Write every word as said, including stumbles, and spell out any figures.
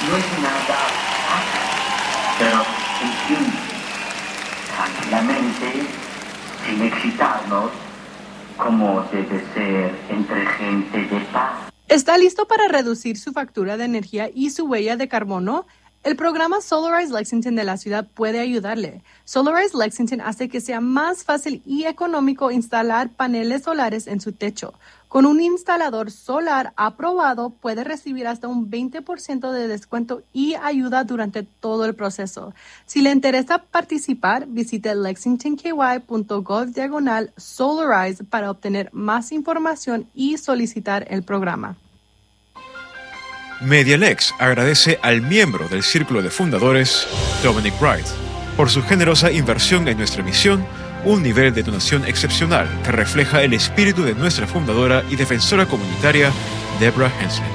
no es nada fácil, pero en fin, tranquilamente, sin excitarnos, como debe ser entre gente de paz. ¿Está listo para reducir su factura de energía y su huella de carbono? El programa Solarize Lexington de la ciudad puede ayudarle. Solarize Lexington hace que sea más fácil y económico instalar paneles solares en su techo. Con un instalador solar aprobado, puede recibir hasta un veinte por ciento de descuento y ayuda durante todo el proceso. Si le interesa participar, visite lexingtonky.gov diagonal Solarize para obtener más información y solicitar el programa. MediaLex agradece al miembro del Círculo de Fundadores, Dominic Wright, por su generosa inversión en nuestra misión, un nivel de donación excepcional que refleja el espíritu de nuestra fundadora y defensora comunitaria, Deborah Hensley.